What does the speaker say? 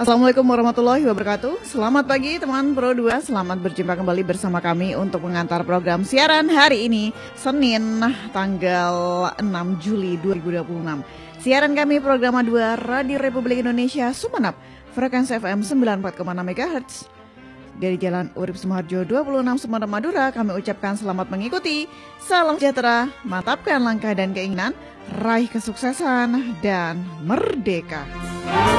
Assalamualaikum warahmatullahi wabarakatuh. Selamat pagi teman Pro 2. Selamat berjumpa kembali bersama kami untuk mengantar program siaran hari ini, Senin tanggal 6 Juli 2026. Siaran kami program 2 Radio Republik Indonesia Sumeneb, frekuensi FM 94,6 MHz. Dari Jalan Urip Sumoharjo 26 Sumeneb Madura, kami ucapkan selamat mengikuti. Salam sejahtera, mantapkan langkah dan keinginan, raih kesuksesan dan merdeka.